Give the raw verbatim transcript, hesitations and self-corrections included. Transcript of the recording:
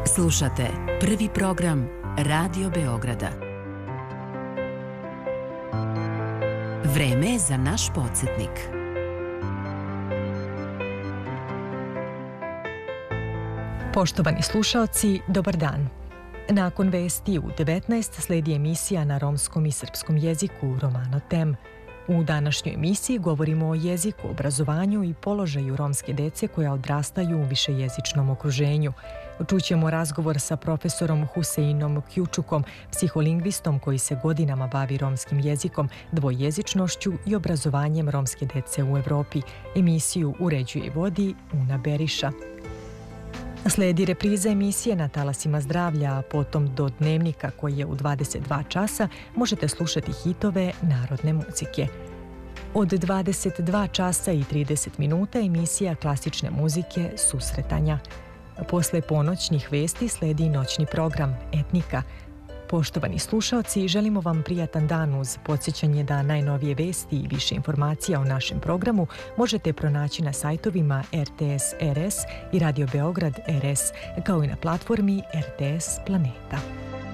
Slušate prvi program Radio Beograda. Vreme je za naš podsjetnik. Poštovani slušaoci, dobar dan. Nakon vesti u devetnaest sledi emisija na romskom i srpskom jeziku Romano Tem. U današnjoj emisiji govorimo o jeziku, obrazovanju i položaju romske dece koja odrastaju u višejezičnom okruženju. Čućemo razgovor sa profesorom Huseinom Kjučukom, psiholingvistom koji se godinama bavi romskim jezikom, dvojezičnošću i obrazovanjem romske dece u Evropi. Emisiju uređuje i vodi Una Beriša. Sledi repriza emisije na talasima zdravlja, a potom do dnevnika koji je u dvadeset dva časa možete slušati hitove narodne muzike. Od dvadeset dva časa i trideset minuta emisija klasične muzike Susretanja. Posle ponoćnih vesti sledi noćni program Etnika. Poštovani slušaoci, želimo vam prijatan dan uz podsjećanje da najnovije vesti i više informacija o našem programu možete pronaći na sajtovima R T S R S i Radio Beograd R S, kao i na platformi R T S Planeta.